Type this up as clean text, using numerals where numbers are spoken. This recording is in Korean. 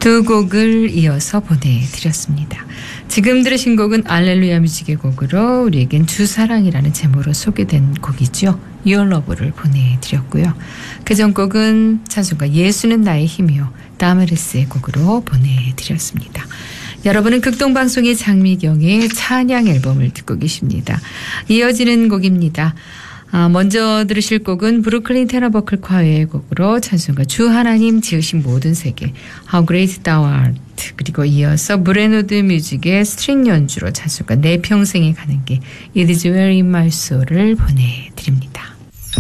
두 곡을 이어서 보내드렸습니다. 지금 들으신 곡은 알렐루야 뮤직의 곡으로 우리에겐 주 사랑이라는 제목으로 소개된 곡이죠. Your Love를 보내드렸고요. 그전 곡은 찬송가 예수는 나의 힘이요 다메르스의 곡으로 보내드렸습니다. 여러분은 극동방송의 장미경의 찬양 앨범을 듣고 계십니다. 이어지는 곡입니다. 먼저 들으실 곡은 브루클린 테너버클 콰이어의 곡으로 찬송가 주 하나님 지으신 모든 세계 How Great Thou Art, 그리고 이어서 브레노드 뮤직의 스트링 연주로 찬송가 내 평생에 가는 길 It is Well in My Soul을 보내드립니다.